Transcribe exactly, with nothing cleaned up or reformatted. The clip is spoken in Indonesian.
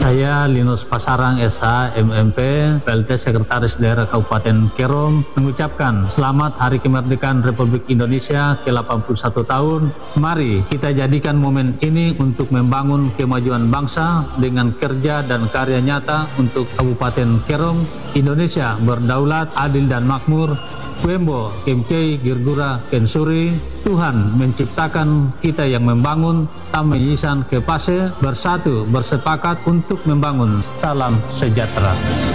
Saya Linus Pasarang S H M M P, P L T Sekretaris Daerah Kabupaten Kerom, mengucapkan selamat Hari Kemerdekaan Republik Indonesia ke delapan puluh satu tahun. Mari kita jadikan momen ini untuk membangun kemajuan bangsa dengan kerja dan karya nyata untuk Kabupaten Kerom. Indonesia berdaulat, adil dan makmur. Wembo Kemkei Girgura Kensuri. Tuhan menciptakan kita yang membangun, Tamayisan Kepase, bersatu bersepakat untuk membangun. Salam sejahtera.